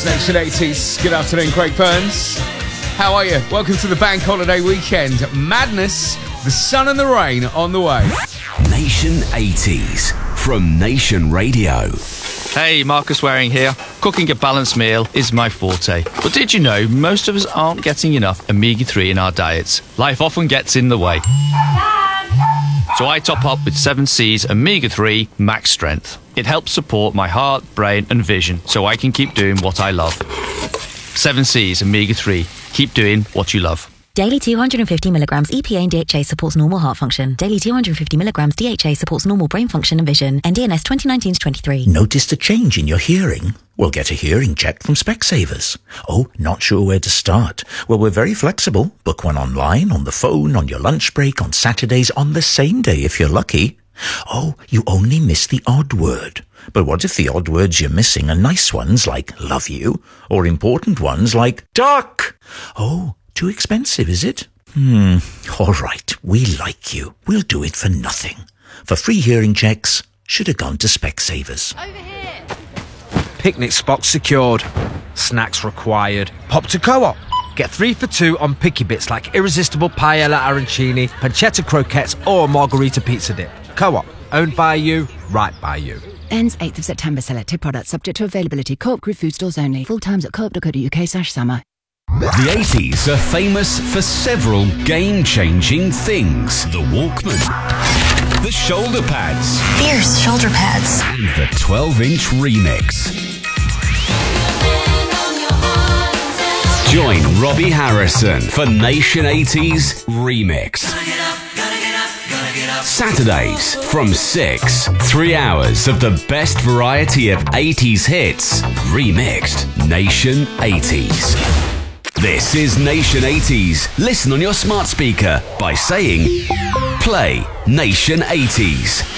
Nation 80s. Good afternoon, Craig Burns. How are you? Welcome to the bank holiday weekend. Madness, the sun and the rain on the way. Nation 80s from Nation Radio. Hey, Marcus Waring here. Cooking a balanced meal is my forte. But did you know most of us aren't getting enough omega-3 in our diets? Life often gets in the way. So I top up with 7C's Omega-3 Max Strength. It helps support my heart, brain and vision so I can keep doing what I love. 7C's Omega-3. Keep doing what you love. Daily 250 milligrams EPA and DHA supports normal heart function. Daily 250 milligrams DHA supports normal brain function and vision. NDNS 2019-23. Noticed a change in your hearing? Well, get a hearing check from Specsavers. Oh, not sure where to start? Well, we're very flexible. Book one online, on the phone, on your lunch break, on Saturdays, on the same day if you're lucky. Oh, you only miss the odd word. But what if the odd words you're missing are nice ones like love you, or important ones like duck? Oh, too expensive, is it? All right, we like you. We'll do it for nothing. For free hearing checks, should have gone to Specsavers. Over here. Picnic spot secured. Snacks required. Pop to Co-op. Get 3 for 2 on picky bits like irresistible paella arancini, pancetta croquettes or margarita pizza dip. Co-op. Owned by you, right by you. Ends 8th of September. Selected products subject to availability. Co-op Group food stores only. Full times at co-op.co.uk/summer. The 80s are famous for several game-changing things. The Walkman, the shoulder pads, fierce shoulder pads, and the 12-inch remix. Join Robbie Harrison for Nation 80s Remix. Saturdays from 6, 3 hours of the best variety of 80s hits, remixed Nation 80s. This is Nation 80s. Listen on your smart speaker by saying, play Nation 80s.